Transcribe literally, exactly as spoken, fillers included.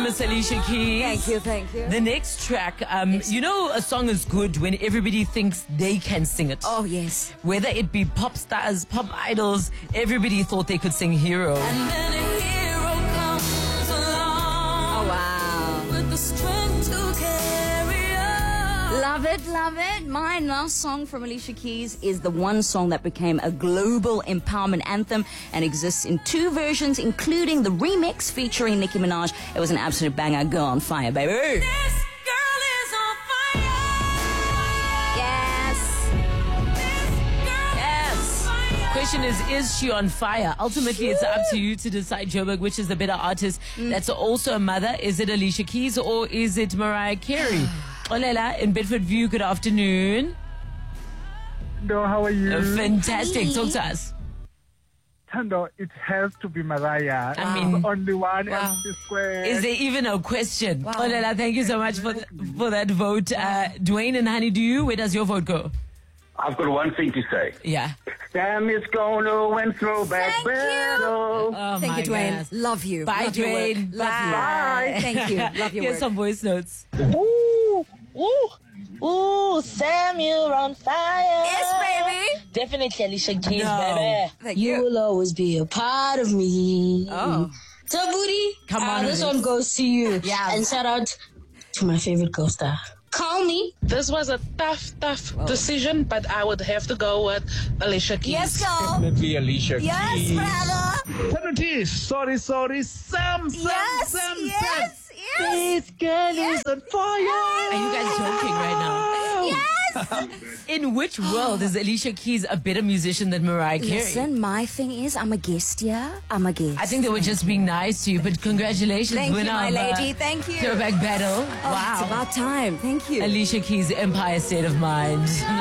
Miss Alicia Keys. Thank you, thank you. The next track, um, you know, a song is good when everybody thinks they can sing it. Oh, yes. Whether it be pop stars, pop idols, everybody thought they could sing Hero. And then a hero comes along. Oh, wow. With the strength to carry on. Love it, love it. My last song from Alicia Keys is the one song that became a global empowerment anthem and exists in two versions, including the remix featuring Nicki Minaj. It was an absolute banger. Girl on Fire, baby. This girl is on fire. Yes. Yes. Question is, is she on fire? Ultimately, it's up to you to decide, Joburg, which is the better artist. That's also a mother. Is it Alicia Keys or is it Mariah Carey? Olela in Bedford View, good afternoon. Hello, how are you? Uh, fantastic. Hi. Talk to us. Tando, it has to be Mariah. I mean- It's only one Wow. M C squared. Is there even a question? Wow. Olela, thank you so much for, th- for that vote. Uh, Dwayne and Honey, do you? Where does your vote go? I've got one thing to say. Yeah. Sam is gonna win throwback Thank you. battle. Oh Thank my you, Dwayne. gosh. Love you. Bye, Love your work. Dwayne. Love you. Bye. Thank you. Love your Here's work. some voice notes. Ooh, ooh, ooh, Sam, you're on fire. Yes, baby. Definitely Alicia Keys, No. baby. Thank you you. will always be a part of me. Oh. So, Booty, Come uh, on this with one it. goes to you. Yeah. And shout out to my favorite co-star. Call me. This was a tough, tough decision, but I would have to go with Alicia Keys. Yes, girl. Definitely Alicia Yes, Keys. brother. Penalty. Sorry, sorry. Sam, Sam, Yes, Sam, yes, yes. This girl is on fire. Are you guys joking right now? Yes. In which world is Alicia Keys a better musician than Mariah Carey? Listen, my thing is, I'm a guest here. I'm a guest. I think they were just being nice to you, but congratulations, Thank you, winner my of, uh, lady. Thank you. Throwback Battle. Oh, Wow. It's about time. Thank you. Alicia Keys' Empire State of Mind.